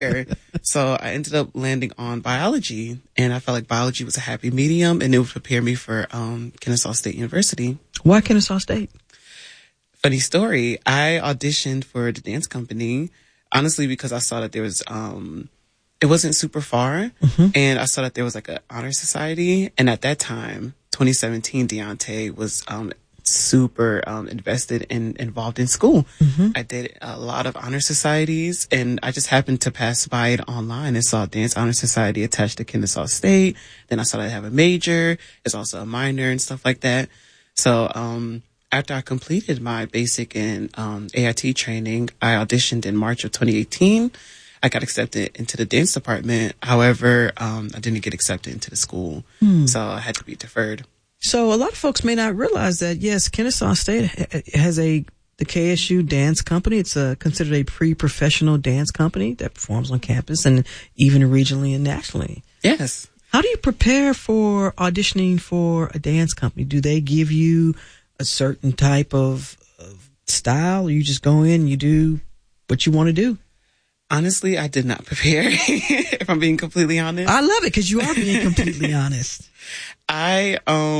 So I ended up landing on biology, and I felt like biology was a happy medium, and it would prepare me for Kennesaw State University. Why Kennesaw State? Funny story. I auditioned for the dance company, honestly, because I saw that there was, it wasn't super far, and I saw that there was like an honor society, and at that time, 2017, Deontay was super invested and involved in school. I did a lot of honor societies, and I just happened to pass by it online and saw Dance Honor Society attached to Kennesaw State. Then I saw that I have a major. It's also a minor and stuff like that. So after I completed my basic and AIT training, I auditioned in March of 2018. I got accepted into the dance department. However, I didn't get accepted into the school, so I had to be deferred. So a lot of folks may not realize that, yes, Kennesaw State has the KSU Dance Company. It's considered a pre-professional dance company that performs on campus and even regionally and nationally. Yes. How do you prepare for auditioning for a dance company? Do they give you a certain type of style, or you just go in and you do what you want to do? Honestly, I did not prepare, if I'm being completely honest. I love it because you are being completely honest. I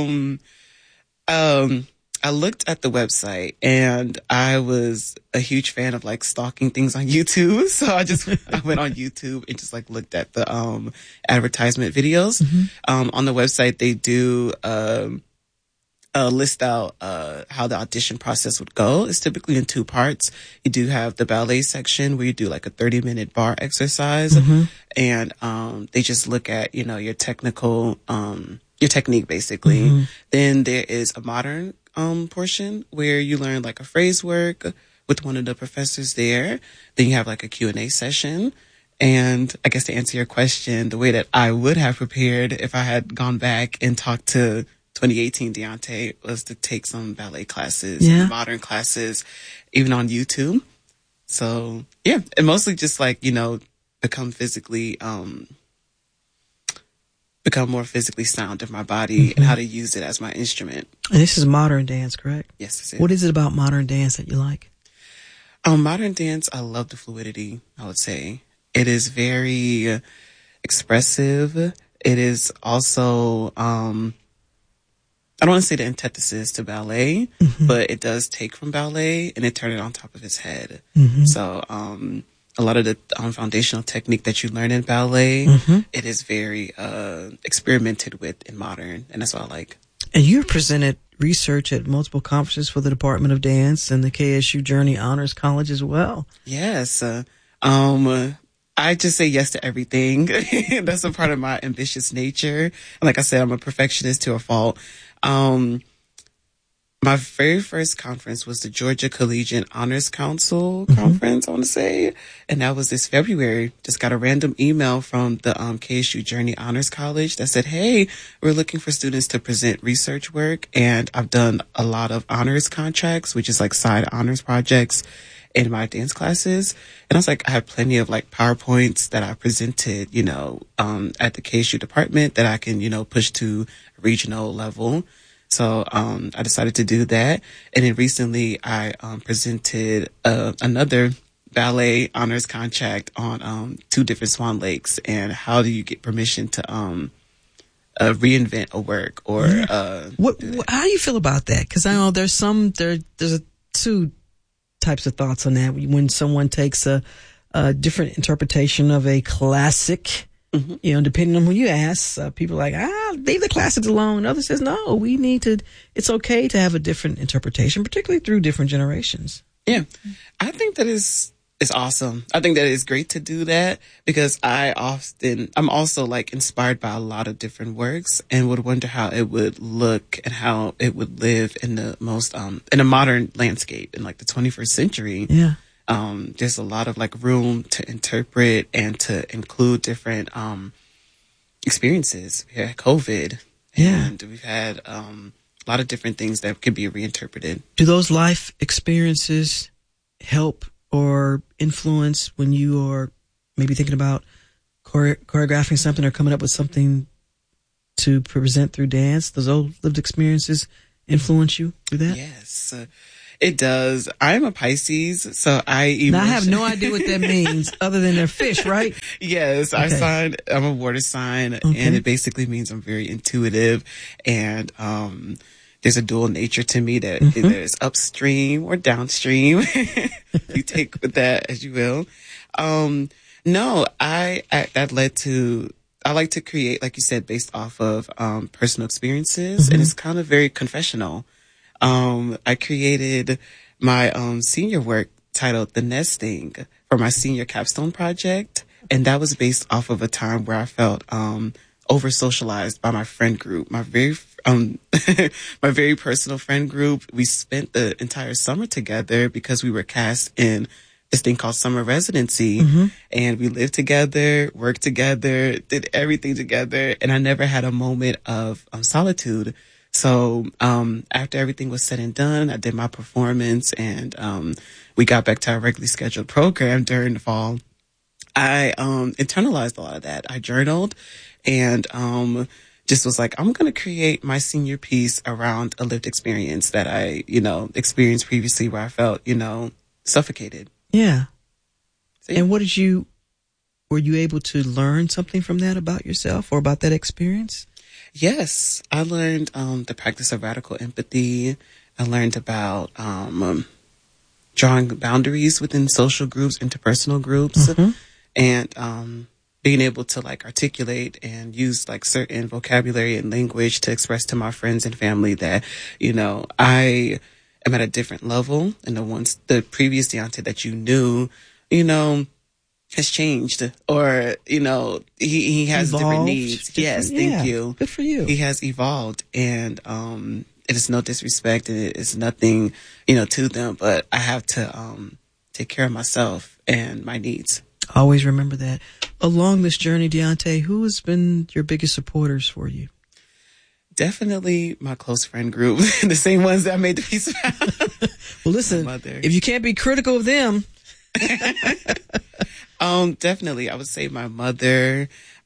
looked at the website, and I was a huge fan of like stalking things on YouTube. So I went on YouTube and just like looked at the advertisement videos. On the website, they do list out how the audition process would go. It's typically in two parts. You do have the ballet section where you do like a 30-minute bar exercise, and they just look at, you know, your technical your technique basically. Then there is a modern portion where you learn like a phrase work with one of the professors there. Then you have like a Q&A session. And I guess to answer your question, the way that I would have prepared if I had gone back and talked to 2018 Deontay was to take some ballet classes, modern classes, even on YouTube. So yeah, and mostly just like, you know, become more physically sound of my body and how to use it as my instrument. And this is modern dance, correct? Yes, this is. What is it about modern dance that you like? Modern dance, I love the fluidity, I would say. It is very expressive. It is also, I don't want to say the antithesis to ballet, but it does take from ballet and it turn it on top of its head. So, a lot of the foundational technique that you learn in ballet, it is very experimented with in modern, and that's what I like. And you presented research at multiple conferences for the Department of Dance and the KSU Journey Honors College as well. Yes. I just say yes to everything. That's a part of my ambitious nature. And like I said, I'm a perfectionist to a fault. My very first conference was the Georgia Collegiate Honors Council conference, I want to say. And that was this February. Just got a random email from the KSU Journey Honors College that said, hey, we're looking for students to present research work. And I've done a lot of honors contracts, which is like side honors projects in my dance classes. And I was like, I have plenty of like PowerPoints that I presented, you know, at the KSU department that I can, you know, push to regional level. So I decided to do that. And then recently I presented another ballet honors contract on 2 different Swan Lakes, and how do you get permission to reinvent a work or how do you feel about that? Because I know there's two types of thoughts on that. When someone takes a different interpretation of a classic, you know, depending on who you ask, people are like, leave the classics alone. Others says, no, it's okay to have a different interpretation, particularly through different generations. Yeah. I think that it's awesome. I think that it's great to do that, because I'm also like inspired by a lot of different works and would wonder how it would look and how it would live in the most, in a modern landscape in like the 21st century. Yeah. There's a lot of like room to interpret and to include different experiences. We had COVID, and we've had a lot of different things that could be reinterpreted. Do those life experiences help or influence when you are maybe thinking about choreographing something or coming up with something to present through dance? Does those lived experiences influence you through that? Yes. It does. I'm a Pisces, so Now, I have no idea what that means other than they're fish, right? Yes, Okay. I'm a water sign, Okay. and it basically means I'm very intuitive, and there's a dual nature to me that either is upstream or downstream. You take with that as you will. No, that led to, I like to create, like you said, based off of personal experiences, and it's kind of very confessional. I created my senior work titled The Nesting for my senior capstone project. And that was based off of a time where I felt over socialized by my friend group, my very my very personal friend group. We spent the entire summer together because we were cast in this thing called summer residency, and we lived together, worked together, did everything together, and I never had a moment of solitude. So after everything was said and done, I did my performance, and we got back to our regularly scheduled program during the fall. I internalized a lot of that. I journaled, and just was like, I'm going to create my senior piece around a lived experience that I, experienced previously, where I felt, suffocated. Yeah. So, yeah. And were you able to learn something from that about yourself or about that experience? Yes, I learned the practice of radical empathy. I learned about drawing boundaries within social groups, interpersonal groups, and being able to like articulate and use like certain vocabulary and language to express to my friends and family that, I am at a different level, and the previous Deontay that you knew, has changed, or, he has Evolved. different needs. Yes, thank you. Good for you. He has evolved, and it is no disrespect, and it is nothing, to them, but I have to take care of myself and my needs. Always remember that. Along this journey, Deontay, who has been your biggest supporters for you? Definitely my close friend group, the same ones that I made the piece about. Well, listen, if you can't be critical of them. Definitely, I would say my mother,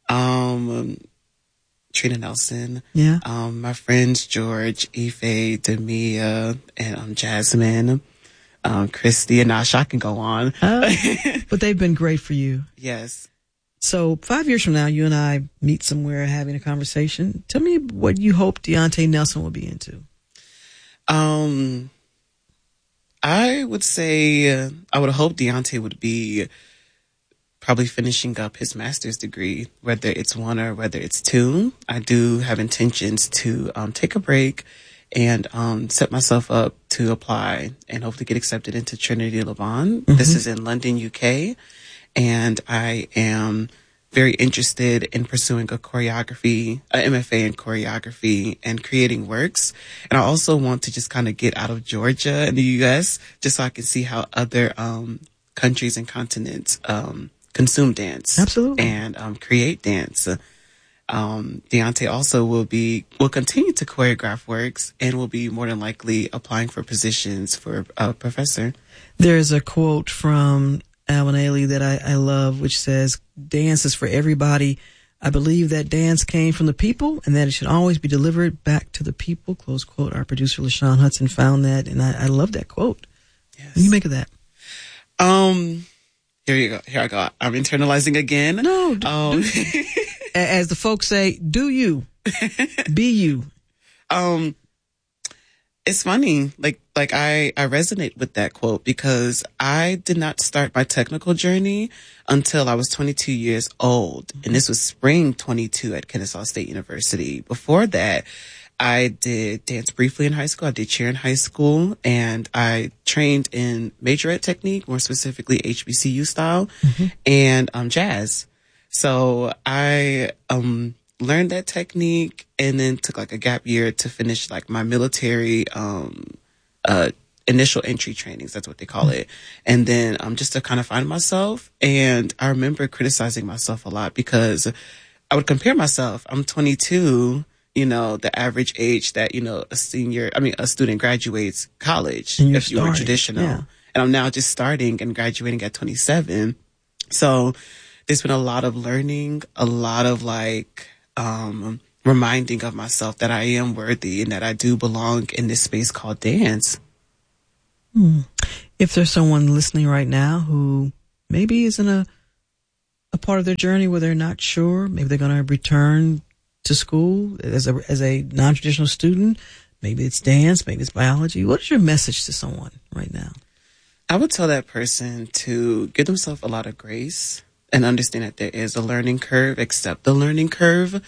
Trina Nelson, my friends George, Ife, Demia, and Jasmine, Christy, and Nash. I can go on. But they've been great for you. Yes. So 5 years from now, you and I meet somewhere having a conversation. Tell me what you hope Deontay Nelson will be into. I would say I would hope Deontay would be probably finishing up his master's degree, whether it's one or whether it's two. I do have intentions to take a break and set myself up to apply and hopefully get accepted into Trinity Laban. This is in London, UK. And I am very interested in pursuing a MFA in choreography and creating works. And I also want to just kind of get out of Georgia and the US just so I can see how other countries and continents consume dance. Absolutely. And create dance. Deontay also will continue to choreograph works and will be more than likely applying for positions for a professor. There's a quote from Alvin Ailey that I love, which says, "Dance is for everybody. I believe that dance came from the people and that it should always be delivered back to the people." Close quote. Our producer, LaShawn Hudson, found that, and I love that quote. Yes. What do you make of that? Here you go. Here I go. I'm internalizing again. No. As the folks say, do you. Be you. It's funny. Like I resonate with that quote because I did not start my technical journey until I was 22 years old. And this was spring 22 at Kennesaw State University. Before that, I did dance briefly in high school. I did cheer in high school, and I trained in majorette technique, more specifically HBCU style, and jazz. So I learned that technique and then took like a gap year to finish like my military initial entry trainings. That's what they call it. And then just to kind of find myself. And I remember criticizing myself a lot because I would compare myself. I'm 22, the average age that, a student graduates college if you were traditional. Yeah. And I'm now just starting and graduating at 27. So there's been a lot of learning, a lot of reminding of myself that I am worthy and that I do belong in this space called dance. If there's someone listening right now who maybe is in a part of their journey where they're not sure, maybe they're going to return to school as a non-traditional student, maybe it's dance, maybe it's biology. What is your message to someone right now? I would tell that person to give themselves a lot of grace and understand that there is a learning curve, accept the learning curve.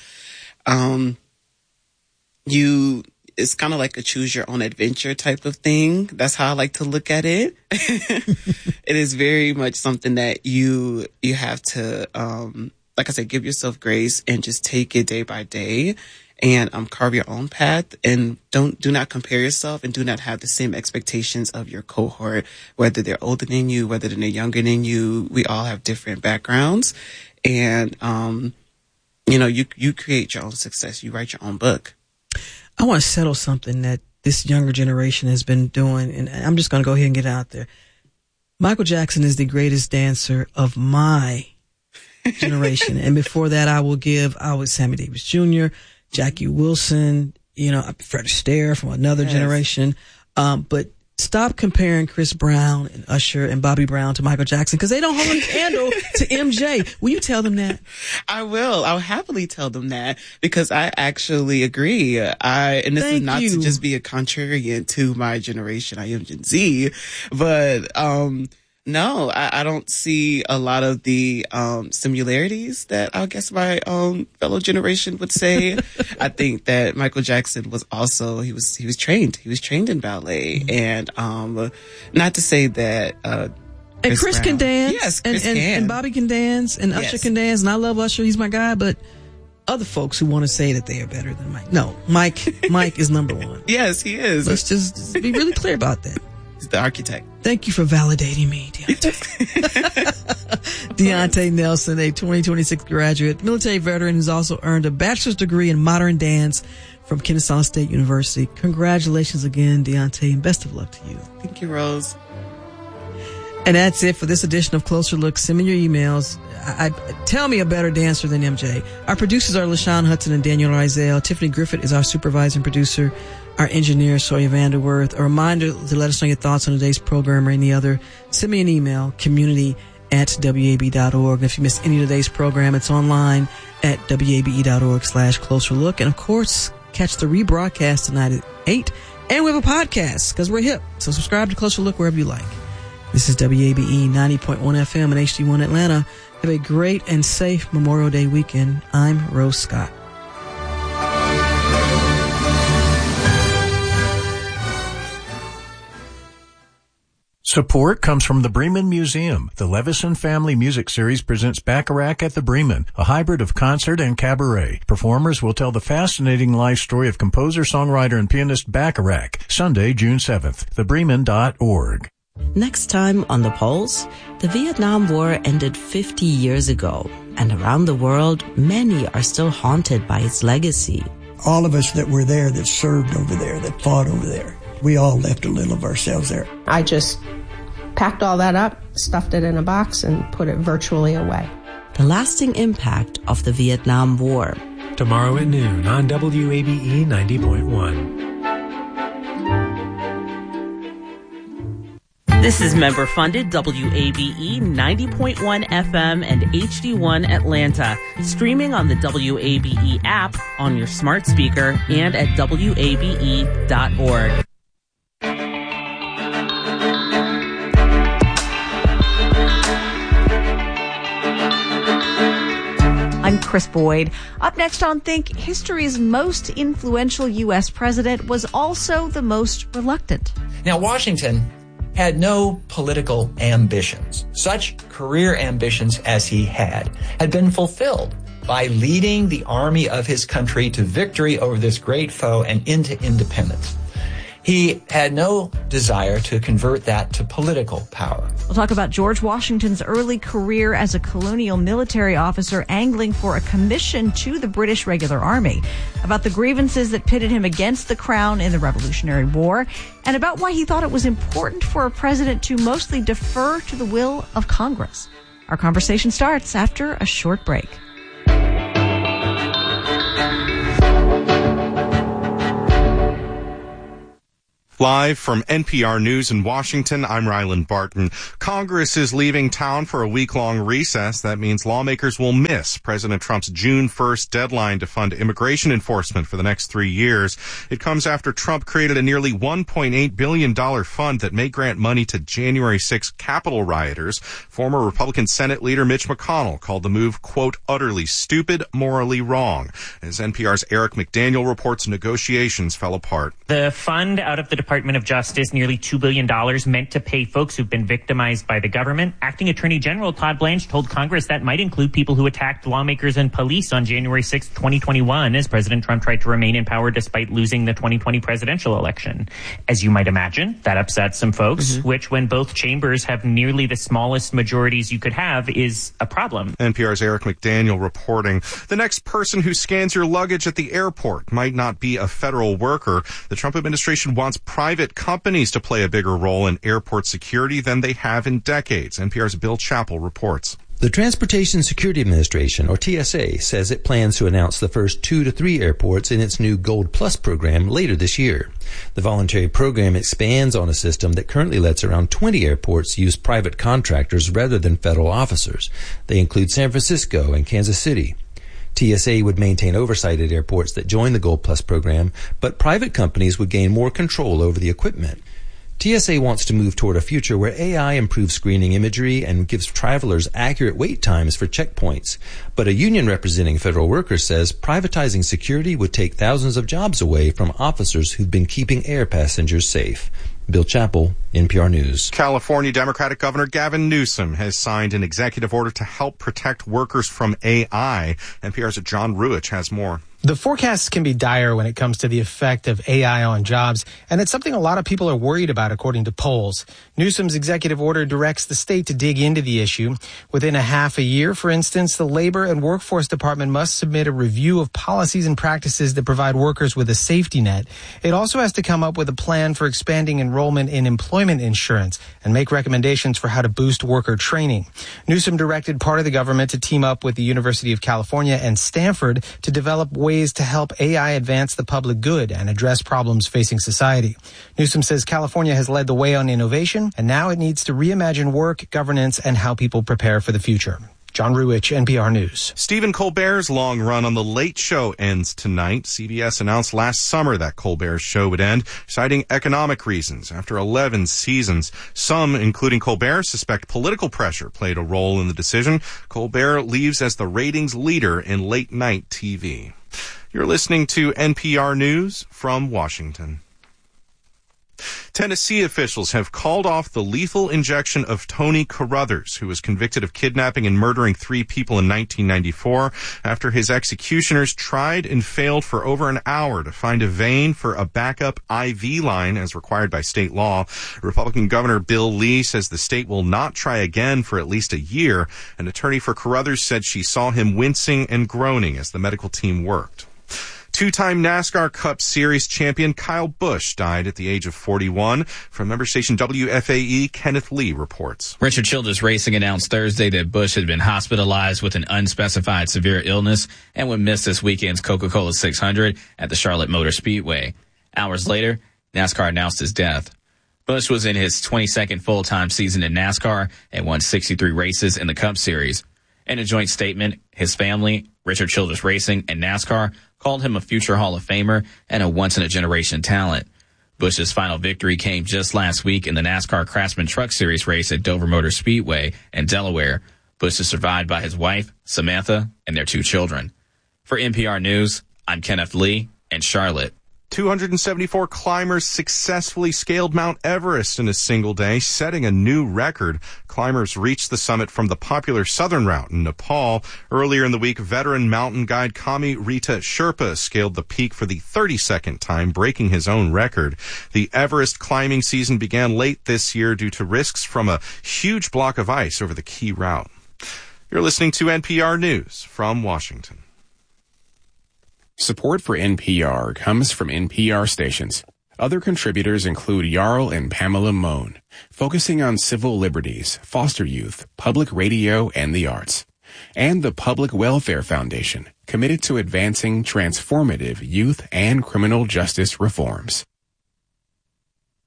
It's kind of like a choose your own adventure type of thing. That's how I like to look at it. It is very much something that you have to, like I said, give yourself grace and just take it day by day and carve your own path, and do not compare yourself and do not have the same expectations of your cohort, whether they're older than you, whether they're younger than you. We all have different backgrounds, and you create your own success. You write your own book. I want to settle something that this younger generation has been doing, and I'm just going to go ahead and get it out there. Michael Jackson is the greatest dancer of my generation. And before that, I was Sammy Davis Jr., Jackie Wilson, Fred Astaire from another generation. But stop comparing Chris Brown and Usher and Bobby Brown to Michael Jackson, because they don't hold a candle to MJ. Will you tell them that? I will. I'll happily tell them that, because I actually agree. And this is not to just be a contrarian to my generation. I am Gen Z, but no, I don't see a lot of the similarities that I guess my fellow generation would say. I think that Michael Jackson was also he was trained. He was trained in ballet, and not to say that and Chris can dance. Yes, Chris can. And Bobby can dance, and Usher can dance, and I love Usher. He's my guy, but other folks who want to say that they are better than Mike. No, Mike is number one. Yes, he is. Let's just be really clear about that. He's the architect. Thank you for validating me, Deontay. Deontay Nelson, a 2026 graduate, military veteran who's also earned a bachelor's degree in modern dance from Kennesaw State University. Congratulations again, Deontay, and best of luck to you. Thank you, Rose. And that's it for this edition of Closer Look. Send me your emails. Tell me a better dancer than MJ. Our producers are LaShawn Hudson and Daniel Rizal. Tiffany Griffith is our supervising producer. Our engineer, Sawyer Vanderworth. A reminder to let us know your thoughts on today's program or any other. Send me an email, community@wab.org. If you missed any of today's program, it's online at wabe.org/closer look. And of course, catch the rebroadcast tonight at 8. And we have a podcast because we're hip. So subscribe to Closer Look wherever you like. This is WABE 90.1 FM and HD1 Atlanta. Have a great and safe Memorial Day weekend. I'm Rose Scott. Support comes from the Bremen Museum. The Levison Family Music Series presents Bacharach at the Bremen, a hybrid of concert and cabaret. Performers will tell the fascinating life story of composer, songwriter, and pianist Bacharach, Sunday, June 7th. thebremen.org. Next time on The Pulse, the Vietnam War ended 50 years ago, and around the world, many are still haunted by its legacy. All of us that were there, that served over there, that fought over there, we all left a little of ourselves there. I just packed all that up, stuffed it in a box, and put it virtually away. The lasting impact of the Vietnam War. Tomorrow at noon on WABE 90.1. This is member-funded WABE 90.1 FM and HD1 Atlanta, streaming on the WABE app, on your smart speaker, and at WABE.org. I'm Chris Boyd. Up next on Think, history's most influential U.S. president was also the most reluctant. Now, Washington had no political ambitions. Such career ambitions as he had been fulfilled by leading the army of his country to victory over this great foe and into independence. He had no desire to convert that to political power. We'll talk about George Washington's early career as a colonial military officer angling for a commission to the British regular army, about the grievances that pitted him against the crown in the Revolutionary War, and about why he thought it was important for a president to mostly defer to the will of Congress. Our conversation starts after a short break. Live from NPR News in Washington, I'm Ryland Barton. Congress is leaving town for a week-long recess. That means lawmakers will miss President Trump's June 1st deadline to fund immigration enforcement for the next 3 years. It comes after Trump created a nearly $1.8 billion fund that may grant money to January 6 Capitol rioters. Former Republican Senate leader Mitch McConnell called the move, quote, utterly stupid, morally wrong. As NPR's Eric McDaniel reports, negotiations fell apart. The fund out of the Department of Justice, nearly $2 billion, meant to pay folks who've been victimized by the government. Acting Attorney General Todd Blanche told Congress that might include people who attacked lawmakers and police on January 6, 2021, as President Trump tried to remain in power despite losing the 2020 presidential election. As you might imagine, that upsets some folks, which, when both chambers have nearly the smallest majorities you could have, is a problem. NPR's Eric McDaniel reporting. The next person who scans your luggage at the airport might not be a federal worker. The Trump administration wants private companies to play a bigger role in airport security than they have in decades. NPR's Bill Chappell reports. The Transportation Security Administration, or TSA, says it plans to announce the first 2 to 3 airports in its new Gold Plus program later this year. The voluntary program expands on a system that currently lets around 20 airports use private contractors rather than federal officers. They include San Francisco and Kansas City. TSA would maintain oversight at airports that join the Gold Plus program, but private companies would gain more control over the equipment. TSA wants to move toward a future where AI improves screening imagery and gives travelers accurate wait times for checkpoints. But a union representing federal workers says privatizing security would take thousands of jobs away from officers who've been keeping air passengers safe. Bill Chappell, NPR News. California Democratic Governor Gavin Newsom has signed an executive order to help protect workers from AI. NPR's John Ruich has more. The forecasts can be dire when it comes to the effect of AI on jobs, and it's something a lot of people are worried about, according to polls. Newsom's executive order directs the state to dig into the issue. Within a half a year, for instance, the Labor and Workforce Department must submit a review of policies and practices that provide workers with a safety net. It also has to come up with a plan for expanding enrollment in employment insurance and make recommendations for how to boost worker training. Newsom directed part of the government to team up with the University of California and Stanford to develop ways to help AI advance the public good and address problems facing society. Newsom says California has led the way on innovation, and now it needs to reimagine work, governance, and how people prepare for the future. John Ruich, NPR News. Stephen Colbert's long run on The Late Show ends tonight. CBS announced last summer that Colbert's show would end, citing economic reasons. After 11 seasons, some, including Colbert, suspect political pressure played a role in the decision. Colbert leaves as the ratings leader in late-night TV. You're listening to NPR News from Washington. Tennessee officials have called off the lethal injection of Tony Carruthers, who was convicted of kidnapping and murdering 3 people in 1994, after his executioners tried and failed for over an hour to find a vein for a backup IV line as required by state law. Republican Governor Bill Lee says the state will not try again for at least a year. An attorney for Carruthers said she saw him wincing and groaning as the medical team worked. Two-time NASCAR Cup Series champion Kyle Busch died at the age of 41. From member station WFAE, Kenneth Lee reports. Richard Childress Racing announced Thursday that Busch had been hospitalized with an unspecified severe illness and would miss this weekend's Coca-Cola 600 at the Charlotte Motor Speedway. Hours later, NASCAR announced his death. Busch was in his 22nd full-time season in NASCAR and won 63 races in the Cup Series. In a joint statement, his family, Richard Childress Racing, and NASCAR called him a future Hall of Famer and a once-in-a-generation talent. Busch's final victory came just last week in the NASCAR Craftsman Truck Series race at Dover Motor Speedway in Delaware. Busch is survived by his wife, Samantha, and their 2 children. For NPR News, I'm Kenneth Lee in Charlotte. 274 climbers successfully scaled Mount Everest in a single day, setting a new record. Climbers reached the summit from the popular southern route in Nepal. Earlier in the week, veteran mountain guide Kami Rita Sherpa scaled the peak for the 32nd time, breaking his own record. The Everest climbing season began late this year due to risks from a huge block of ice over the key route. You're listening to NPR News from Washington. Support for NPR comes from NPR stations. Other contributors include Jarl and Pamela Mohn, focusing on civil liberties, foster youth, public radio, and the arts. And the Public Welfare Foundation, committed to advancing transformative youth and criminal justice reforms.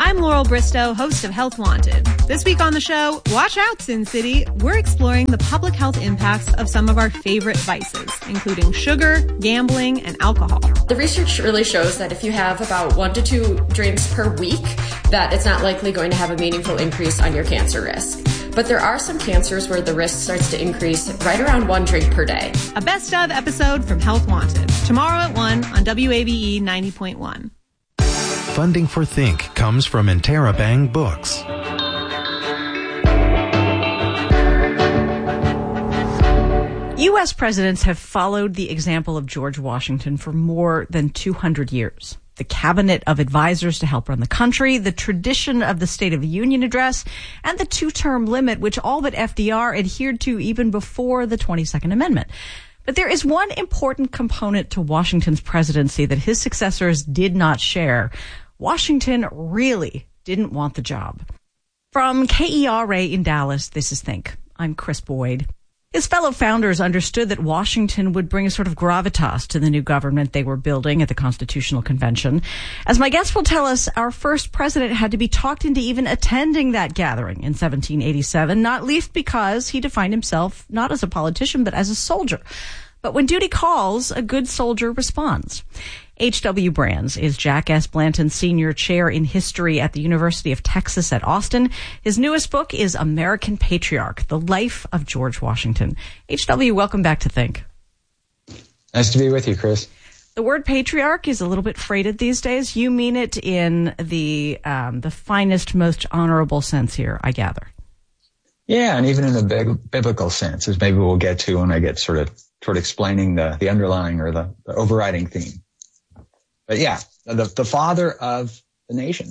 I'm Laurel Bristow, host of Health Wanted. This week on the show, watch out, Sin City. We're exploring the public health impacts of some of our favorite vices, including sugar, gambling, and alcohol. The research really shows that if you have about 1 to 2 drinks per week, that it's not likely going to have a meaningful increase on your cancer risk. But there are some cancers where the risk starts to increase right around 1 drink per day. A best of episode from Health Wanted, tomorrow at 1 on WABE 90.1. Funding for Think comes from Interabang Books. U.S. presidents have followed the example of George Washington for more than 200 years. The cabinet of advisors to help run the country, the tradition of the State of the Union address, and the 2-term limit, which all but FDR adhered to even before the 22nd Amendment. But there is one important component to Washington's presidency that his successors did not share. Washington really didn't want the job. From KERA in Dallas, this is Think. I'm Chris Boyd. His fellow founders understood that Washington would bring a sort of gravitas to the new government they were building at the Constitutional Convention. As my guest will tell us, our first president had to be talked into even attending that gathering in 1787, not least because he defined himself not as a politician, but as a soldier. But when duty calls, a good soldier responds. H.W. Brands is Jack S. Blanton Senior Chair in History at the University of Texas at Austin. His newest book is American Patriarch, The Life of George Washington. H.W., welcome back to Think. Nice to be with you, Chris. The word patriarch is a little bit freighted these days. You mean it in the finest, most honorable sense here, I gather. Yeah, and even in the biblical sense, as maybe we'll get to when I get toward explaining the underlying or the overriding theme. But yeah, the father of the nation.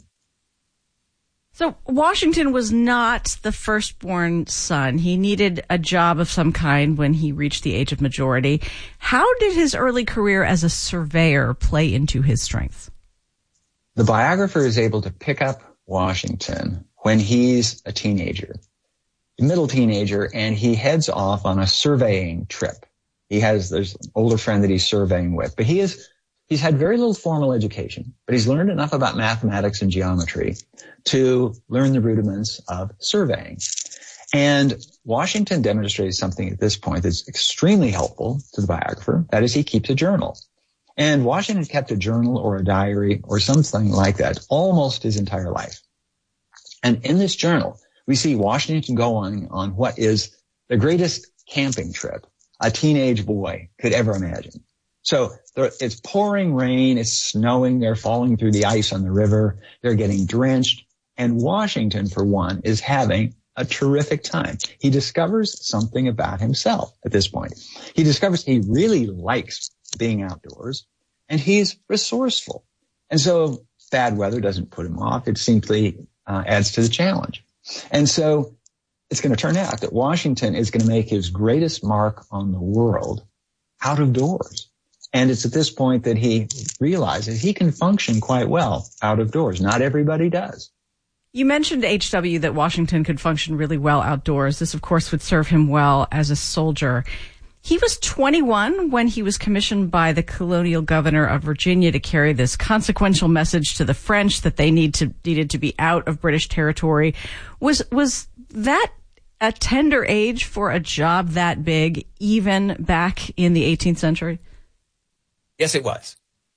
So Washington was not the firstborn son. He needed a job of some kind when he reached the age of majority. How did his early career as a surveyor play into his strengths? The biographer is able to pick up Washington when he's a teenager, a middle teenager, and he heads off on a surveying trip. There's an older friend that he's surveying with, but he's had very little formal education, but he's learned enough about mathematics and geometry to learn the rudiments of surveying. And Washington demonstrated something at this point that's extremely helpful to the biographer. That is, he keeps a journal. And Washington kept a journal or a diary or something like that almost his entire life. And in this journal, we see Washington go on what is the greatest camping trip a teenage boy could ever imagine. So it's pouring rain, it's snowing, they're falling through the ice on the river, they're getting drenched, and Washington, for one, is having a terrific time. He discovers something about himself at this point. He discovers he really likes being outdoors, and he's resourceful. And so bad weather doesn't put him off, it simply adds to the challenge. And so it's going to turn out that Washington is going to make his greatest mark on the world out of doors. And it's at this point that he realizes he can function quite well out of doors. Not everybody does. You mentioned, H.W., that Washington could function really well outdoors. This, of course, would serve him well as a soldier. He was 21 when he was commissioned by the colonial governor of Virginia to carry this consequential message to the French that they needed to be out of British territory. Was that a tender age for a job that big, even back in the 18th century? Yes, it was.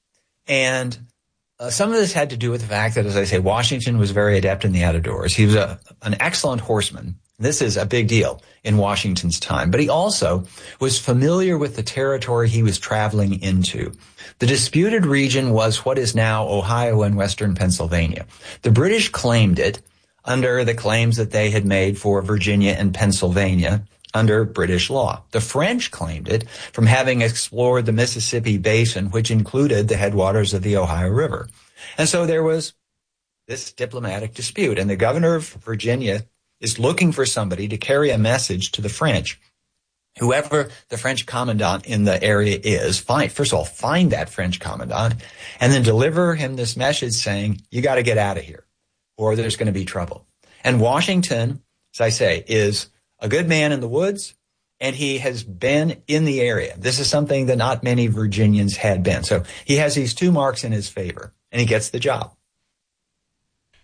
And some of this had to do with the fact that, as I say, Washington was very adept in the outdoors. He was an excellent horseman. This is a big deal in Washington's time. But he also was familiar with the territory he was traveling into. The disputed region was what is now Ohio and western Pennsylvania. The British claimed it under the claims that they had made for Virginia and Pennsylvania under British law. The French claimed it from having explored the Mississippi Basin, which included the headwaters of the Ohio River. And so there was this diplomatic dispute, and the governor of Virginia is looking for somebody to carry a message to the French. Whoever the French commandant in the area is, first of all, find that French commandant, and then deliver him this message saying, you got to get out of here, or there's going to be trouble. And Washington, as I say, is a good man in the woods, and he has been in the area. This is something that not many Virginians had been. So he has these two marks in his favor, and he gets the job.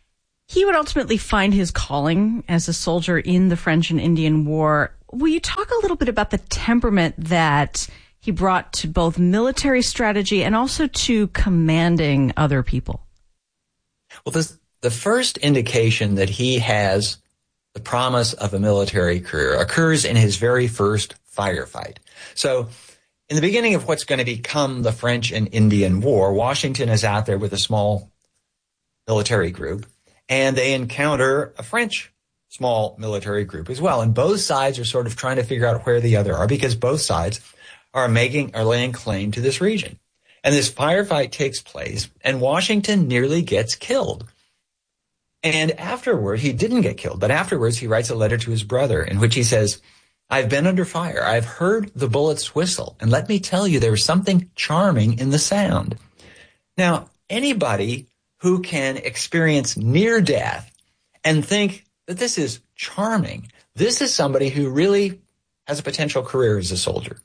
He would ultimately find his calling as a soldier in the French and Indian War. Will you talk a little bit about the temperament that he brought to both military strategy and also to commanding other people? Well, the first indication that he has the promise of a military career occurs in his very first firefight. So in the beginning of what's going to become the French and Indian War, Washington is out there with a small military group, and they encounter a French small military group as well. And both sides are sort of trying to figure out where the other are, because both sides are laying claim to this region. And this firefight takes place, and Washington nearly gets killed. And afterward, he didn't get killed, but afterwards he writes a letter to his brother in which he says, "I've been under fire. I've heard the bullets whistle. And let me tell you, there was something charming in the sound." Now, anybody who can experience near death and think that this is charming, this is somebody who really has a potential career as a soldier.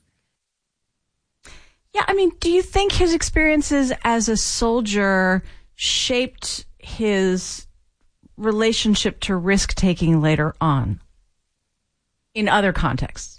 Yeah, I mean, do you think his experiences as a soldier shaped his relationship to risk-taking later on in other contexts?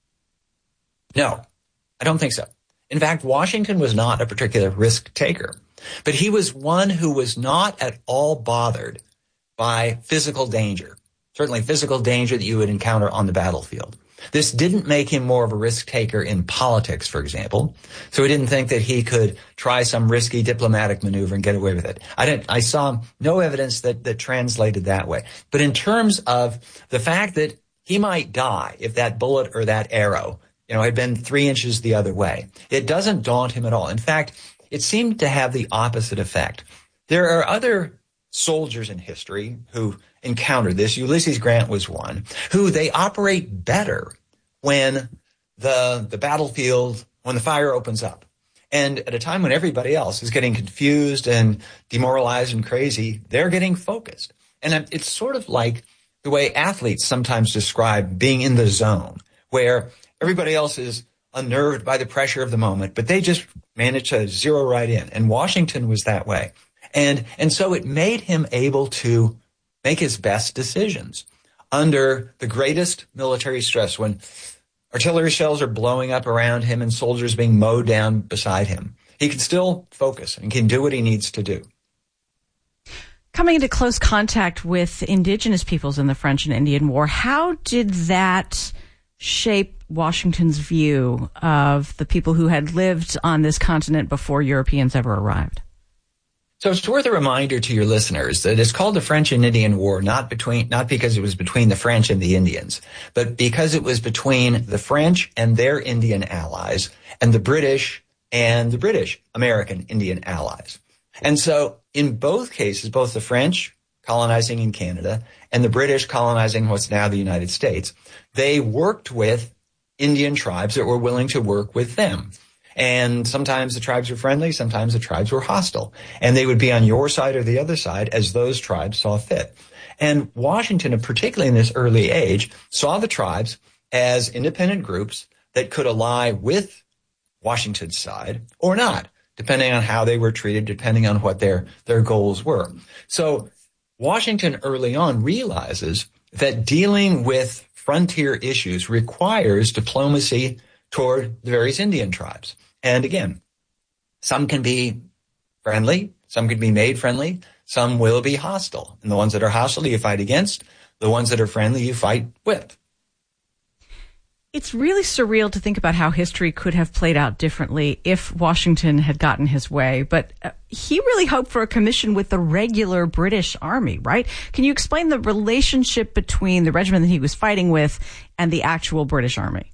No, I don't think so. In fact, Washington was not a particular risk taker, but he was one who was not at all bothered by physical danger, certainly physical danger that you would encounter on the battlefield. This didn't make him more of a risk taker in politics, for example. So he didn't think that he could try some risky diplomatic maneuver and get away with it. I saw no evidence that translated that way. But in terms of the fact that he might die if that bullet or that arrow, had been 3 inches the other way, it doesn't daunt him at all. In fact, it seemed to have the opposite effect. There are other soldiers in history who encountered this. Ulysses Grant was one, who they operate better when the battlefield, when the fire opens up. And at a time when everybody else is getting confused and demoralized and crazy, they're getting focused. And it's sort of like the way athletes sometimes describe being in the zone, where everybody else is unnerved by the pressure of the moment, but they just manage to zero right in. And Washington was that way. And so it made him able to make his best decisions under the greatest military stress, when artillery shells are blowing up around him and soldiers being mowed down beside him. He can still focus and can do what he needs to do. Coming into close contact with indigenous peoples in the French and Indian War, how did that shape Washington's view of the people who had lived on this continent before Europeans ever arrived? So it's worth a reminder to your listeners that it's called the French and Indian War, not because it was between the French and the Indians, but because it was between the French and their Indian allies and the British and the British American Indian allies. And so in both cases, both the French colonizing in Canada and the British colonizing what's now the United States, they worked with Indian tribes that were willing to work with them. And sometimes the tribes were friendly, sometimes the tribes were hostile. And they would be on your side or the other side as those tribes saw fit. And Washington, particularly in this early age, saw the tribes as independent groups that could ally with Washington's side or not, depending on how they were treated, depending on what their goals were. So Washington early on realizes that dealing with frontier issues requires diplomacy toward the various Indian tribes. And again, some can be friendly, some can be made friendly, some will be hostile. And the ones that are hostile you fight against, the ones that are friendly you fight with. It's really surreal to think about how history could have played out differently if Washington had gotten his way. But he really hoped for a commission with the regular British Army, right? Can you explain the relationship between the regiment that he was fighting with and the actual British Army?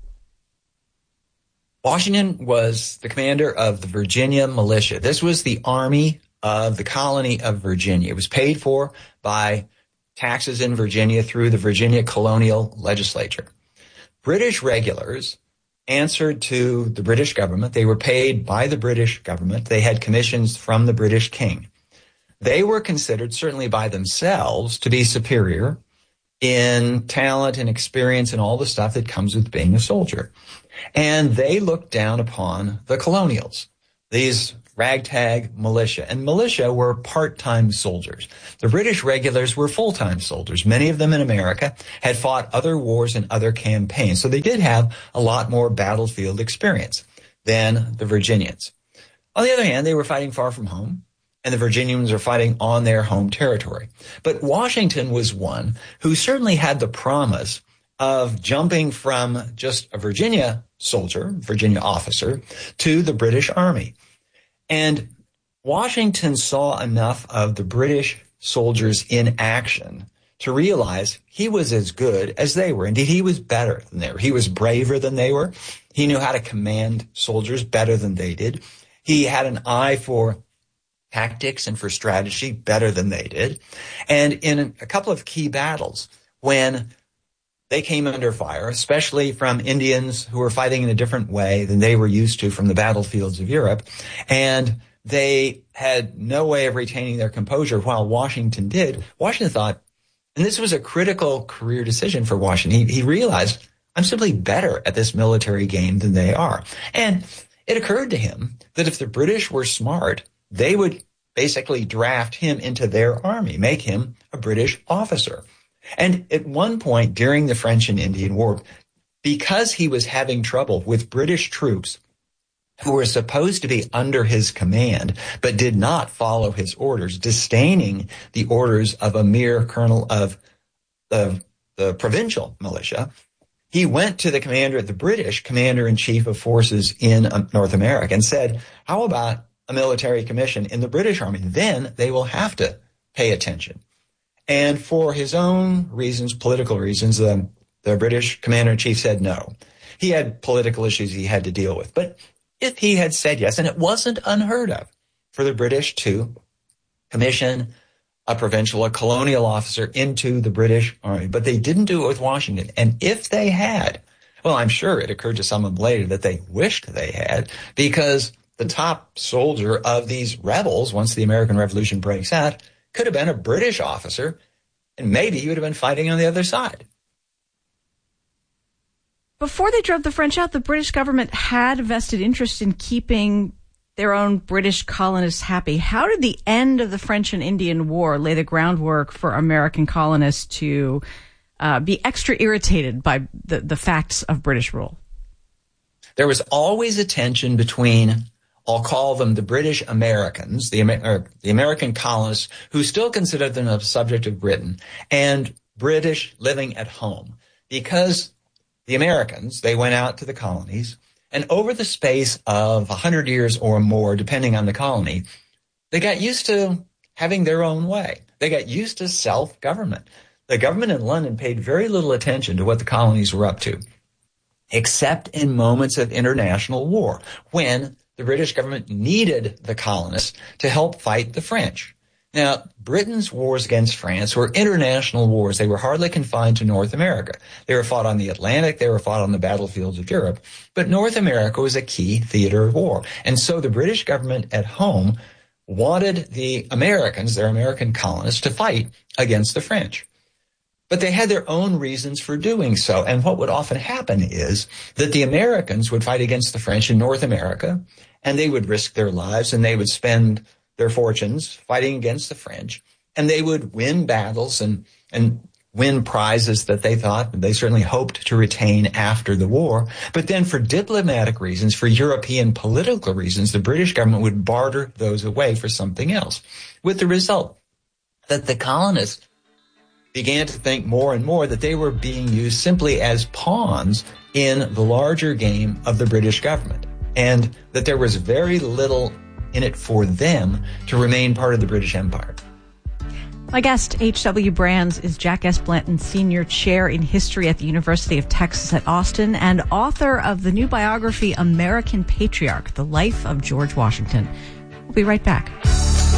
Washington was the commander of the Virginia militia. This was the army of the colony of Virginia. It was paid for by taxes in Virginia through the Virginia colonial legislature. British regulars answered to the British government. They were paid by the British government. They had commissions from the British king. They were considered, certainly by themselves, to be superior in talent and experience and all the stuff that comes with being a soldier. And they looked down upon the colonials, these ragtag militia. And militia were part-time soldiers. The British regulars were full-time soldiers. Many of them in America had fought other wars and other campaigns. So they did have a lot more battlefield experience than the Virginians. On the other hand, they were fighting far from home, and the Virginians were fighting on their home territory. But Washington was one who certainly had the promise of jumping from just a Virginia soldier, Virginia officer, to the British Army. And Washington saw enough of the British soldiers in action to realize he was as good as they were. Indeed, he was better than they were. He was braver than they were. He knew how to command soldiers better than they did. He had an eye for tactics and for strategy better than they did. And in a couple of key battles, when they came under fire, especially from Indians who were fighting in a different way than they were used to from the battlefields of Europe, and they had no way of retaining their composure while Washington did. Washington thought, and this was a critical career decision for Washington, he realized, I'm simply better at this military game than they are. And it occurred to him that if the British were smart, they would basically draft him into their army, make him a British officer. And at one point during the French and Indian War, because he was having trouble with British troops who were supposed to be under his command, but did not follow his orders, disdaining the orders of a mere colonel of the provincial militia, he went to the commander, the British commander-in-chief of forces in North America, and said, how about a military commission in the British Army? Then they will have to pay attention. And for his own reasons, political reasons, the British commander-in-chief said no. He had political issues he had to deal with. But if he had said yes, and it wasn't unheard of for the British to commission a provincial, a colonial officer into the British Army, but they didn't do it with Washington. And if they had, well, I'm sure it occurred to some of them later that they wished they had, because the top soldier of these rebels, once the American Revolution breaks out, could have been a British officer, and maybe he would have been fighting on the other side. Before they drove the French out, the British government had a vested interest in keeping their own British colonists happy. How did the end of the French and Indian War lay the groundwork for American colonists to be extra irritated by the facts of British rule? There was always a tension between, I'll call them the British Americans, the American colonists, who still considered them a subject of Britain, and British living at home. Because the Americans, they went out to the colonies, and over the space of 100 years or more, depending on the colony, they got used to having their own way. They got used to self-government. The government in London paid very little attention to what the colonies were up to, except in moments of international war, when the British government needed the colonists to help fight the French. Now, Britain's wars against France were international wars. They were hardly confined to North America. They were fought on the Atlantic. They were fought on the battlefields of Europe. But North America was a key theater of war. And so the British government at home wanted the Americans, their American colonists, to fight against the French. But they had their own reasons for doing so. And what would often happen is that the Americans would fight against the French in North America, and they would risk their lives, and they would spend their fortunes fighting against the French, and they would win battles and win prizes that they thought, they certainly hoped to retain after the war. But then for diplomatic reasons, for European political reasons, the British government would barter those away for something else, with the result that the colonists began to think more and more that they were being used simply as pawns in the larger game of the British government, and that there was very little in it for them to remain part of the British Empire. My guest, H.W. Brands, is Jack S. Blanton Senior Chair in History at the University of Texas at Austin and author of the new biography, American Patriarch, The Life of George Washington. We'll be right back.